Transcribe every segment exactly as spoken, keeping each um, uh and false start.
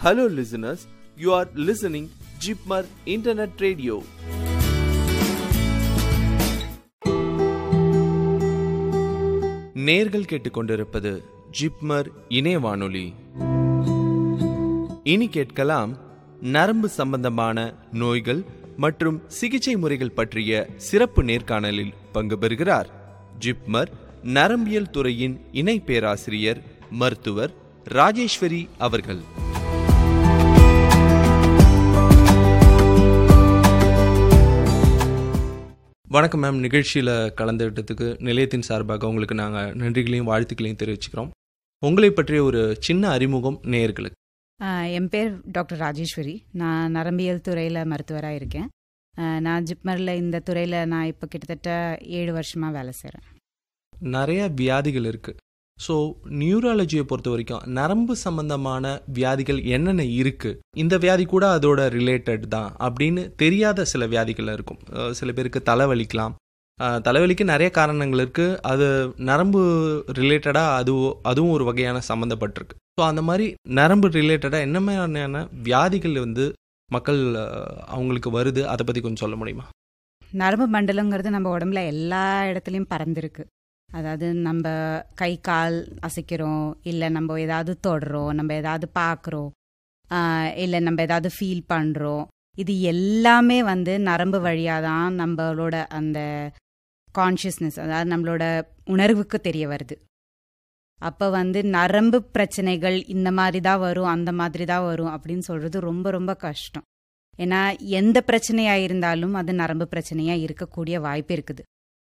Hello listeners, you are listening Jeepmar Internet Radio. நேர்கள் கேட்டுக்கொண்டிருப்பது ஜிப்மர் இணைய வானொலி. இனி கேட்கலாம் நரம்பு சம்பந்தமான நோய்கள் மற்றும் சிகிச்சை முறைகள் பற்றிய சிறப்பு நேர்காணலில் பங்கு பெறுகிறார் ஜிப்மர் நரம்பியல் துறையின் இணை பேராசிரியர் மருத்துவர் ராஜேஸ்வரி அவர்கள். வணக்கம் மேம். நிகழ்ச்சியில் கலந்துகிட்டதுக்கு நிலையத்தின் சார்பாக உங்களுக்கு நாங்கள் நன்றிகளையும் வாழ்த்துக்களையும் தெரிவிச்சுக்கிறோம். உங்களை பற்றிய ஒரு சின்ன அறிமுகம் நேயர்களுக்கு. என் பேர் டாக்டர் ராஜேஸ்வரி. நான் நரம்பியல் துறையில் மருத்துவராக இருக்கேன். நான் ஜிப்மரில் இந்த துறையில் நான் இப்போ கிட்டத்தட்ட ஏழு வருஷமாக வேலை செய்கிறேன். நிறைய வியாதிகள் இருக்குது. ஸோ நியூராலஜியை பொறுத்த வரைக்கும் நரம்பு சம்பந்தமான வியாதிகள் என்னென்ன இருக்குது, இந்த வியாதி கூட அதோட ரிலேட்டட் தான் அப்படின்னு தெரியாத சில வியாதிகள் இருக்கும். சில பேருக்கு தலைவலிக்கலாம். தலைவலிக்கு நிறைய காரணங்கள் இருக்குது. அது நரம்பு ரிலேட்டடாக அது அதுவும் ஒரு வகையான சம்மந்தப்பட்டிருக்கு. ஸோ அந்த மாதிரி நரம்பு ரிலேட்டடாக என்ன மாதிரியான வியாதிகள் வந்து மக்கள் அவங்களுக்கு வருது, அதை பற்றி கொஞ்சம் சொல்ல முடியுமா? நரம்பு மண்டலங்கிறது நம்ம உடம்புல எல்லா இடத்துலையும் பறந்துருக்கு. அதாவது நம்ம கை கால் அசைக்கிறோம், இல்லை நம்ம ஏதாவது தொடுறோம், நம்ம ஏதாவது பார்க்குறோம், இல்லை நம்ம ஏதாவது ஃபீல் பண்ணுறோம். இது எல்லாமே வந்து நரம்பு வழியாக தான் நம்மளோட அந்த கான்ஷியஸ்னஸ், அதாவது நம்மளோட உணர்வுக்கு தெரிய வருது. அப்போ வந்து நரம்பு பிரச்சனைகள் இந்த மாதிரி தான் வரும், அந்த மாதிரி தான் வரும் அப்படின்னு சொல்கிறது ரொம்ப ரொம்ப கஷ்டம். ஏன்னா எந்த பிரச்சனையாக இருந்தாலும் அது நரம்பு பிரச்சனையாக இருக்கக்கூடிய வாய்ப்பு இருக்குது.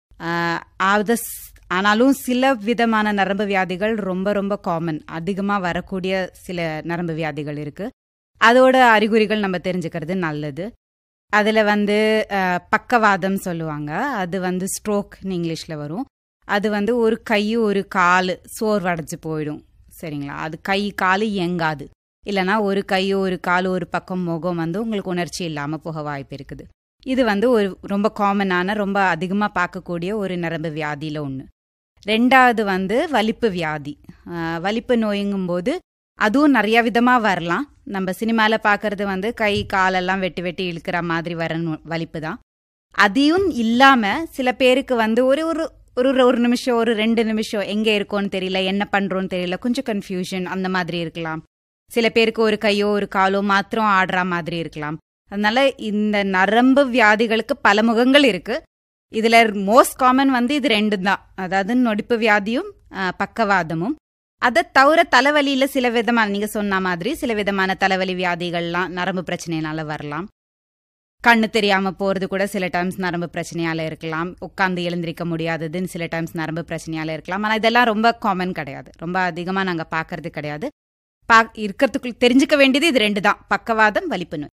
அது ஆனாலும் சில விதமான நரம்பு வியாதிகள் ரொம்ப ரொம்ப காமன், அதிகமாக வரக்கூடிய சில நரம்பு வியாதிகள் இருக்குது. அதோட அறிகுறிகள் நம்ம தெரிஞ்சுக்கிறது நல்லது. அதில் வந்து பக்கவாதம் சொல்லுவாங்க. அது வந்து ஸ்ட்ரோக்னு இங்கிலீஷில் வரும். அது வந்து ஒரு கை ஒரு கால் சோர்வடைஞ்சு போயிடும். சரிங்களா? அது கை கால் இயங்காது. இல்லைனா ஒரு கை ஒரு கால் ஒரு பக்கம் முகம் வந்து உங்களுக்கு உணர்ச்சி இல்லாமல் போக வாய்ப்பு இருக்குது. இது வந்து ஒரு ரொம்ப காமனான, ரொம்ப அதிகமாக பார்க்கக்கூடிய ஒரு நரம்பு வியாதியில் ஒன்று. ரெண்டாவது வந்து வலிப்பு வியாதி. வலிப்பு நோய்ங்கும்போது அதுவும் நிறைய விதமாக வரலாம். நம்ம சினிமாவில் பார்க்கறது வந்து கை காலெல்லாம் வெட்டி வெட்டி இழுக்கிற மாதிரி வர வலிப்பு தான். அதையும் இல்லாமல் சில பேருக்கு வந்து ஒரு ஒரு ஒரு ஒரு நிமிஷம் ஒரு ரெண்டு நிமிஷம் எங்கே இருக்கோன்னு தெரியல, என்ன பண்ணுறோன்னு தெரியல, கொஞ்சம் கன்ஃபியூஷன் அந்த மாதிரி இருக்கலாம். சில பேருக்கு ஒரு கையோ ஒரு காலோ மாத்திரம் ஆடுற மாதிரி இருக்கலாம். அதனால இந்த நரம்பு வியாதிகளுக்கு பல முகங்கள் இருக்கு. இதுல மோஸ்ட் காமன் வந்து இது ரெண்டு தான், அதாவது நொடிப்பு வியாதியும் பக்கவாதமும். அதை தவிர தலைவலியில சில விதமான, நீங்க சொன்ன மாதிரி சில விதமான தலைவலி வியாதிகள்லாம் நரம்பு பிரச்சனையினால வரலாம். கண்ணு தெரியாம போறது கூட சில டைம்ஸ் நரம்பு பிரச்சனையால இருக்கலாம். உட்காந்து எழுந்திருக்க முடியாததுன்னு சில டைம்ஸ் நரம்பு பிரச்சனையால இருக்கலாம். ஆனா இதெல்லாம் ரொம்ப காமன் கிடையாது, ரொம்ப அதிகமா நாங்க பாக்குறது கிடையாது. பா இருக்கிறதுக்குள்ள தெரிஞ்சுக்க வேண்டியது இது ரெண்டு தான், பக்கவாதம் வலிப்பு நோய்.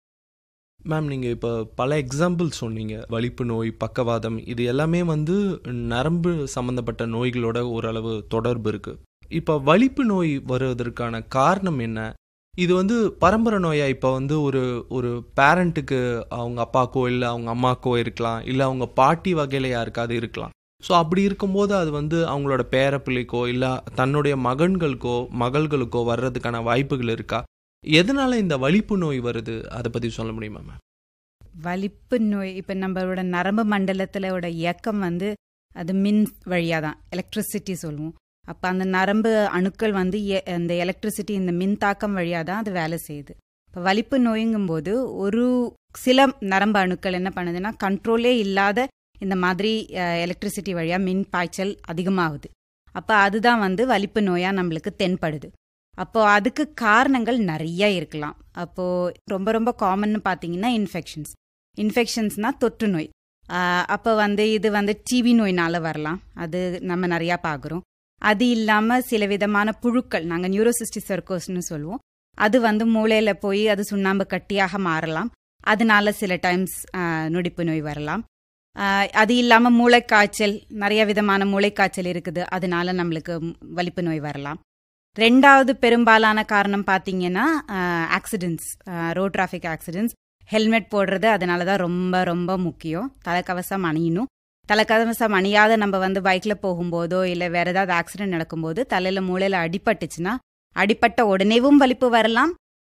மேம், நீங்கள் இப்போ பல எக்ஸாம்பிள் சொன்னீங்க. வலிப்பு நோய், பக்கவாதம், இது எல்லாமே வந்து நரம்பு சம்மந்தப்பட்ட நோய்களோட ஓரளவு தொடர்பு இருக்குது. இப்போ வலிப்பு நோய் வருவதற்கான காரணம் என்ன? இது வந்து பரம்பரை நோயா? இப்போ வந்து ஒரு ஒரு பேரண்ட்டுக்கு அவங்க அப்பாக்கோ இல்லை அவங்க அம்மாக்கோ இருக்கலாம், இல்லை அவங்க பாட்டி வகையில் யாருக்காவது இருக்கலாம். ஸோ அப்படி இருக்கும்போது அது வந்து அவங்களோட பேர பிள்ளைக்கோ இல்லை தன்னுடைய மகன்களுக்கோ மகள்களுக்கோ வர்றதுக்கான வாய்ப்புகள் இருக்கா? எதனால இந்த வலிப்பு நோய் வருது, அதை பற்றி சொல்ல முடியுமா மேம்? வலிப்பு நோய் இப்போ நம்மளோட நரம்பு மண்டலத்திலோட இயக்கம் வந்து அது மின் வழியாக தான், எலக்ட்ரிசிட்டி சொல்லுவோம். அப்போ அந்த நரம்பு அணுக்கள் வந்து அந்த எலக்ட்ரிசிட்டி, இந்த மின் தாக்கம் வழியாக தான் அது வேலை செய்யுது. இப்போ வலிப்பு நோய்ங்கும்போது ஒரு சில நரம்பு அணுக்கள் என்ன பண்ணுதுன்னா, கண்ட்ரோலே இல்லாத இந்த மாதிரி எலக்ட்ரிசிட்டி வழியாக மின் பாய்ச்சல் அதிகமாகுது. அப்போ அதுதான் வந்து வலிப்பு நோயாக நம்மளுக்கு தென்படுது. அப்போ அதுக்கு காரணங்கள் நிறைய இருக்கலாம். அப்போ ரொம்ப ரொம்ப காமன்னு பார்த்தீங்கன்னா இன்ஃபெக்ஷன்ஸ். இன்ஃபெக்ஷன்ஸ்னா தொற்று நோய். அப்போ வந்து இது வந்து டிபி நோயினால வரலாம், அது நம்ம நிறையா பார்க்குறோம். அது இல்லாமல் சில விதமான புழுக்கள், நாங்கள் நியூரோசிஸ்டிக் சர்க்கோஸ்ன்னு சொல்லுவோம், அது வந்து மூளையில் போய் அது சுண்ணாம்பு கட்டியாக மாறலாம். அதனால சில டைம்ஸ் நொடிப்பு நோய் வரலாம். அது இல்லாமல் மூளைக்காய்ச்சல், நிறைய விதமான மூளைக்காய்ச்சல் இருக்குது, அதனால நம்மளுக்கு வலிப்பு நோய் வரலாம். ரெண்டாவது பெரும்பாலான காரணம் பார்த்தீங்கன்னா accidents, road traffic accidents. Helmet போடுறது அதனால தான் ரொம்ப ரொம்ப முக்கியம். தலைக்கவசம் அணியணும். தலைக்கவசம் அணியாத நம்ம வந்து பைக்கில் போகும்போதோ இல்லை வேற ஏதாவது ஆக்சிடென்ட் நடக்கும்போது தலையில் மூளையில் அடிபட்டுச்சுன்னா அடிப்பட்ட உடனேவும் வலிப்பு வரலாம்.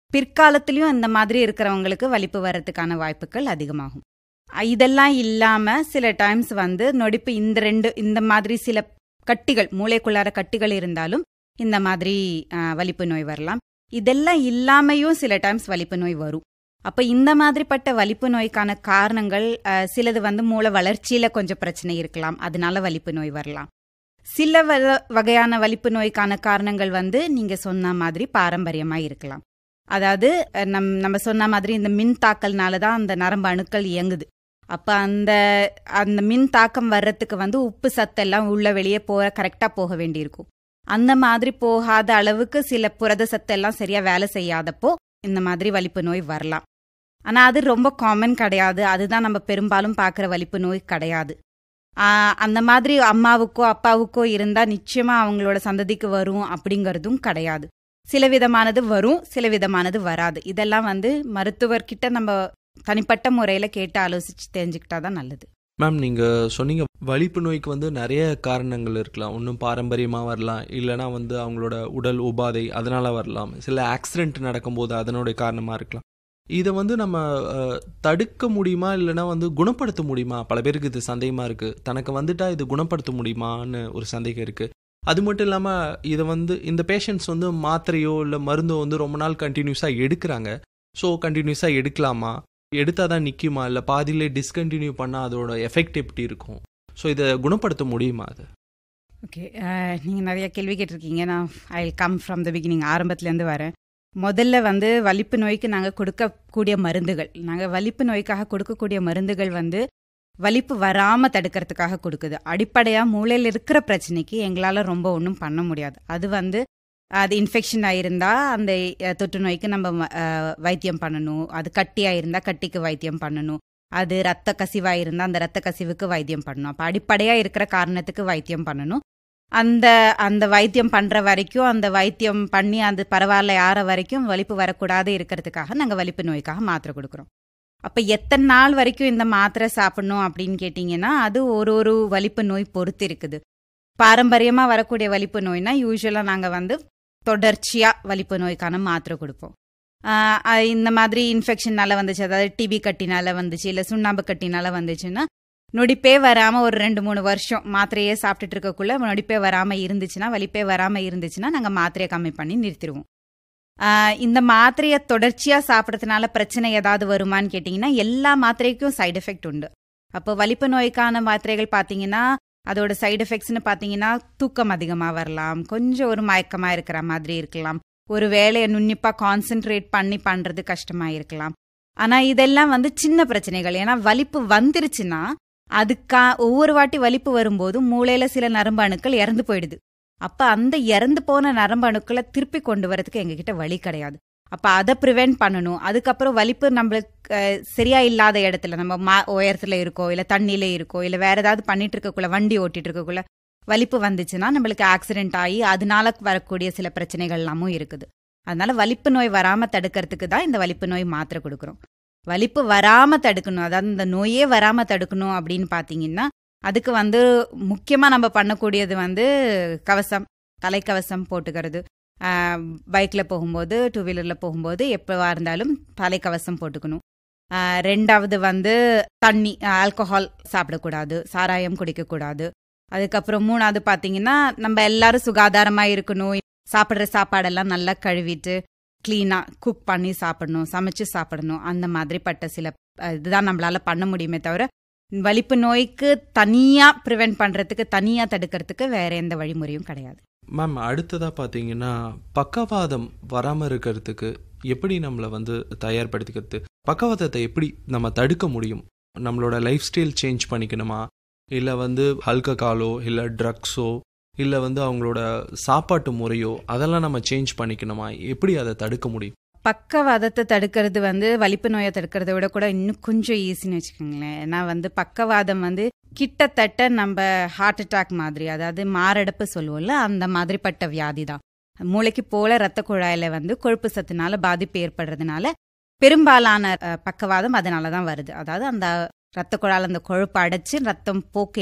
பிற்காலத்திலயும் இந்த மாதிரி இருக்கிறவங்களுக்கு வலிப்பு வர்றதுக்கான வாய்ப்புகள் அதிகமாகும். இதெல்லாம் இல்லாம சில டைம்ஸ் வந்து நொடிப்பு இந்த ரெண்டு இந்த மாதிரி சில கட்டிகள் மூளைக்குள்ளார கட்டிகள் இருந்தாலும் இந்த மாதிரி வலிப்பு நோய் வரலாம். இதெல்லாம் இல்லாமையும் சில டைம்ஸ் வலிப்பு நோய் வரும். அப்ப இந்த மாதிரிப்பட்ட வலிப்பு நோய்க்கான காரணங்கள் சிலது வந்து மூளை வளர்ச்சியில கொஞ்சம் பிரச்சனை இருக்கலாம், அதனால வலிப்பு நோய் வரலாம். சில வகையான வலிப்பு நோய்க்கான காரணங்கள் வந்து நீங்க சொன்ன மாதிரி பாரம்பரியமா இருக்கலாம். அதாவது நம் நம்ம சொன்ன மாதிரி இந்த மின் தாக்கல்னாலதான் அந்த நரம்பு அணுக்கள் இயங்குது. அப்ப அந்த அந்த மின் தாக்கம் வர்றதுக்கு வந்து உப்பு சத்தெல்லாம் உள்ள வெளியே போக கரெக்டா போக வேண்டியிருக்கும். அந்த மாதிரி போகாத அளவுக்கு சில புரத சத்தெல்லாம் சரியா வேலை செய்யாதப்போ இந்த மாதிரி வலிப்பு நோய் வரலாம். ஆனா அது ரொம்ப காமன் கிடையாது. அதுதான் நம்ம பெரும்பாலும் பார்க்குற வலிப்பு நோய் கிடையாது. ஆஹ் அந்த மாதிரி அம்மாவுக்கோ அப்பாவுக்கோ இருந்தா நிச்சயமா அவங்களோட சந்ததிக்கு வரும் அப்படிங்கறதும் கிடையாது. சில விதமானது வரும், சில விதமானது வராது. இதெல்லாம் வந்து மருத்துவர்கிட்ட நம்ம தனிப்பட்ட முறையில கேட்டு ஆலோசிச்சு தெரிஞ்சுக்கிட்டாதான் நல்லது. மேம், நீங்கள் சொன்னீங்க வலிப்பு நோய்க்கு வந்து நிறைய காரணங்கள் இருக்கலாம். ஒன்றும் பாரம்பரியமாக வரலாம், இல்லைனா வந்து அவங்களோட உடல் உபாதை அதனால் வரலாம், சில ஆக்சிடென்ட் நடக்கும்போது அதனுடைய காரணமாக இருக்கலாம். இதை வந்து நம்ம தடுக்க முடியுமா, இல்லைனா வந்து குணப்படுத்த முடியுமா? பல பேருக்கு இது சந்தேகமாக இருக்குது. தனக்கு வந்துட்டால் இது குணப்படுத்த முடியுமான்னு ஒரு சந்தேகம் இருக்குது. அது மட்டும் இல்லாமல் இதை வந்து இந்த பேஷண்ட்ஸ் வந்து மாத்திரையோ இல்லை மருந்தோ வந்து ரொம்ப நாள் கண்டினியூஸாக எடுக்கிறாங்க. ஸோ கண்டினியூஸாக எடுக்கலாமா, எடுத்தால் தான் நிற்குமா, இல்லை பாதியிலே டிஸ்கண்டினியூ பண்ணால் அதோட எஃபெக்ட் எப்படி இருக்கும்? ஸோ இதை குணப்படுத்த முடியுமா? அது ஓகே, நீங்கள் நிறைய கேள்வி கேட்டிருக்கீங்க. நான் I come from the beginning, ஆரம்பத்துலேருந்து வரேன். முதல்ல வந்து வலிப்பு நோய்க்கு நாங்கள் கொடுக்கக்கூடிய மருந்துகள், நாங்கள் வலிப்பு நோய்க்காக கொடுக்கக்கூடிய மருந்துகள் வந்து வலிப்பு வராமல் தடுக்கிறதுக்காக கொடுக்குது. அடிப்படையாக மூளையில் இருக்கிற பிரச்சனைக்கு எங்களால் ரொம்ப ஒன்றும் பண்ண முடியாது. அது வந்து அது இன்ஃபெக்ஷன் ஆயிருந்தா அந்த தொற்று நோய்க்கு நம்ம வைத்தியம் பண்ணணும். அது கட்டியாக இருந்தால் கட்டிக்கு வைத்தியம் பண்ணணும். அது ரத்த கசிவாக இருந்தால் அந்த ரத்த கசிவுக்கு வைத்தியம் பண்ணணும். அப்போ அடிப்படையாக இருக்கிற காரணத்துக்கு வைத்தியம் பண்ணணும். அந்த அந்த வைத்தியம் பண்ணுற வரைக்கும், அந்த வைத்தியம் பண்ணி அது பரவாயில்ல ஆற வரைக்கும் வலிப்பு வரக்கூடாது இருக்கிறதுக்காக நாங்கள் வலிப்பு நோய்க்காக மாத்திரை கொடுக்குறோம். அப்போ எத்தனை நாள் வரைக்கும் இந்த மாத்திரை சாப்பிடணும் அப்படின்னு கேட்டிங்கன்னா அது ஒரு ஒரு வலிப்பு நோய் பொறுத்து இருக்குது. பாரம்பரியமாக வரக்கூடிய வலிப்பு நோய்னா யூஸ்வலாக நாங்கள் வந்து தொடர்ச்சியாக வலிப்பு நோய்க்கான மாத்திரை கொடுப்போம். இந்த மாதிரி இன்ஃபெக்ஷனால வந்துச்சு, அதாவது டிபி கட்டினால வந்துச்சு, இல்லை சுண்ணாம்பு கட்டினால வந்துச்சுன்னா நொடிப்பே வராமல் ஒரு ரெண்டு மூணு வருஷம் மாத்திரையே சாப்பிட்டுட்டு இருக்கக்குள்ள நொடிப்பே வராமல் இருந்துச்சுன்னா, வலிப்பே வராமல் இருந்துச்சுன்னா நாங்கள் மாத்திரையை கம்மி பண்ணி நிறுத்திடுவோம். இந்த மாத்திரையை தொடர்ச்சியாக சாப்பிட்றதுனால பிரச்சனை ஏதாவது வருமானு கேட்டிங்கன்னா எல்லா மாத்திரைக்கும் சைடு எஃபெக்ட் உண்டு. அப்போ வலிப்பு நோய்க்கான மாத்திரைகள் பார்த்தீங்கன்னா அதோட சைடு எஃபெக்ட்ஸ்னு பார்த்தீங்கன்னா தூக்கம் அதிகமாக வரலாம், கொஞ்சம் ஒரு மயக்கமாக இருக்கிற மாதிரி இருக்கலாம், ஒரு வேலையை நுண்ணிப்பாக கான்சென்ட்ரேட் பண்ணி பண்ணுறது கஷ்டமாக இருக்கலாம். ஆனால் இதெல்லாம் வந்து சின்ன பிரச்சனைகள். ஏன்னா வலிப்பு வந்துருச்சுன்னா அதுக்கா ஒவ்வொரு வாட்டி வலிப்பு வரும்போது மூளையில் சில நரம்பு அணுக்கள் இறந்து போயிடுது. அப்போ அந்த இறந்து போன நரம்பு அணுக்களை திருப்பி கொண்டு வரதுக்கு எங்ககிட்ட வழி கிடையாது. அப்போ அதை ப்ரிவென்ட் பண்ணணும். அதுக்கப்புறம் வலிப்பு நம்மளுக்கு சரியா இல்லாத இடத்துல, நம்ம மா உயரத்தில் இருக்கோ இல்லை தண்ணியில இருக்கோ இல்லை வேற ஏதாவது பண்ணிட்டு இருக்கக்குள்ள, வண்டி ஓட்டிட்டு இருக்கக்குள்ள வலிப்பு வந்துச்சுன்னா நம்மளுக்கு ஆக்சிடென்ட் ஆகி அதனால வரக்கூடிய சில பிரச்சனைகள் எல்லாமும் இருக்குது. அதனால வலிப்பு நோய் வராமல் தடுக்கிறதுக்கு தான் இந்த வலிப்பு நோய் மாத்திரை கொடுக்குறோம். வலிப்பு வராமல் தடுக்கணும், அதாவது இந்த நோயே வராமல் தடுக்கணும் அப்படின்னு பார்த்தீங்கன்னா அதுக்கு வந்து முக்கியமாக நம்ம பண்ணக்கூடியது வந்து கவசம், தலைக்கவசம் போட்டுக்கிறது. பைக்கில் போகும்போது, டூ வீலரில் போகும்போது எப்போவா இருந்தாலும் தலைக்கவசம் போட்டுக்கணும். ரெண்டாவது வந்து தண்ணி, ஆல்கஹால் சாப்பிடக்கூடாது, சாராயம் குடிக்கக்கூடாது. அதுக்கப்புறம் மூணாவது பார்த்தீங்கன்னா நம்ம எல்லாரும் சுகாதாரமாக இருக்கணும். சாப்பிட்ற சாப்பாடெல்லாம் நல்லா கழுவிட்டு கிளீனாக குக் பண்ணி சாப்பிடணும், சமைச்சு சாப்பிடணும். அந்த மாதிரிப்பட்ட சில இதுதான் நம்மளால பண்ண முடியுமே தவிர வலிப்பு நோய்க்கு தனியாக ப்ரிவென்ட் பண்ணுறதுக்கு, தனியாக தடுக்கிறதுக்கு வேற எந்த வழிமுறையும் கிடையாது. மேம், அடுத்ததாக பார்த்தீங்கன்னா பக்கவாதம் வராமல் இருக்கிறதுக்கு எப்படி நம்மளை வந்து தயார்படுத்திக்கிறது? பக்கவாதத்தை எப்படி நம்ம தடுக்க முடியும்? நம்மளோட லைஃப் ஸ்டைல் சேஞ்ச் பண்ணிக்கணுமா, இல்லை வந்து ஆல்கஹாலோ இல்லை ட்ரக்ஸோ இல்லை வந்து அவங்களோட சாப்பாட்டு முறையோ அதெல்லாம் நம்ம சேஞ்ச் பண்ணிக்கணுமா? எப்படி அதை தடுக்க முடியும்? பக்கவாதத்தை தடுக்கிறது வந்து வலிப்பு நோயை தடுக்கிறத விட கூட இன்னும் கொஞ்சம் ஈஸின்னு வச்சுக்கோங்களேன். ஏன்னா வந்து பக்கவாதம் வந்து கிட்டத்தட்ட நம்ம ஹார்ட் அட்டாக் மாதிரி, அதாவது மாரடைப்பு சொல்லுவோம்ல, அந்த மாதிரிப்பட்ட வியாதி தான். மூளைக்கு போல ரத்த குழாயில வந்து கொழுப்பு சத்துனால பாதிப்பு ஏற்படுறதுனால பெரும்பாலான பக்கவாதம் அதனால தான் வருது. அதாவது அந்த ரத்த குழாயில் அந்த கொழுப்பு அடைச்சு ரத்தம் போக்கு